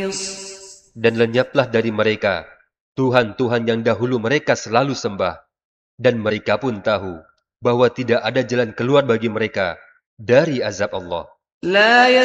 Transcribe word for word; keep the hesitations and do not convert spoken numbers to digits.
Dan lenyaplah dari mereka Tuhan-Tuhan yang dahulu mereka selalu sembah, dan mereka pun tahu bahwa tidak ada jalan keluar bagi mereka dari azab Allah.